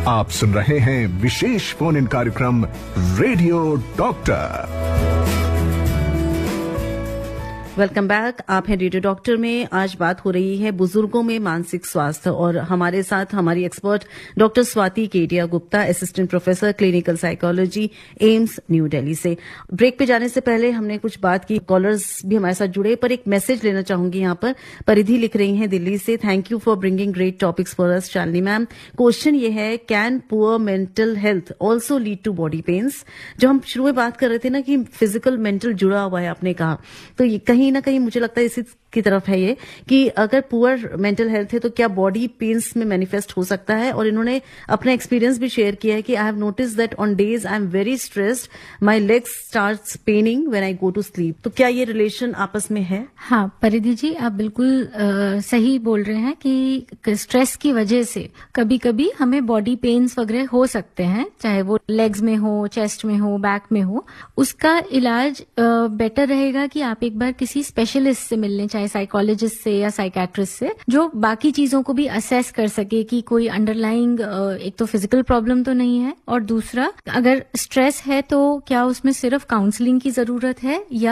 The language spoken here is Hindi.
आप सुन रहे हैं विशेष फोन इन कार्यक्रम रेडियो डॉक्टर। Welcome back. आप हैं रेडियो डॉक्टर में। आज बात हो रही है बुजुर्गों में मानसिक स्वास्थ्य और हमारे साथ हमारी expert doctor Swati Kedia Gupta, assistant professor clinical psychology, AIIMS new Delhi से। ब्रेक पे जाने से पहले हमने कुछ बात की, कॉलर्स भी हमारे साथ जुड़े, पर एक मैसेज लेना चाहूंगी यहाँ पर। परिधि लिख रही हैं दिल्ली से, thank you for bringing great topics for us Shalini ma'am. Question ये है, can poor mental health also lead to body pens? जो हम शुरू में बात कर रहे थे ना कि फिजिकल मेंटल जुड़ा हुआ है, आपने कहा, तो ये कहीं ना कहीं मुझे लगता है इसी की तरफ है ये कि अगर पुअर मेंटल हेल्थ है तो क्या बॉडी पेन्स में मैनिफेस्ट हो सकता है। और इन्होंने अपना एक्सपीरियंस भी शेयर किया है कि I have notice that on days I am very stressed, my legs starts Penning when I go to sleep. तो क्या ये रिलेशन आपस में है? हाँ परिधि जी, आप बिल्कुल सही बोल रहे हैं कि स्ट्रेस की वजह से कभी कभी हमें बॉडी पेन्स वगैरह हो सकते हैं, चाहे वो लेग्स में हो, चेस्ट में हो, बैक में हो। उसका इलाज बेटर रहेगा कि आप एक बार किसी स्पेशलिस्ट से मिलने, चाहे साइकोलॉजिस्ट से या साइकेट्रिस्ट से, जो बाकी चीजों को भी असेस कर सके कि कोई अंडरलाइंग एक तो फिजिकल प्रॉब्लम तो नहीं है, और दूसरा अगर स्ट्रेस है तो क्या उसमें सिर्फ काउंसलिंग की जरूरत है या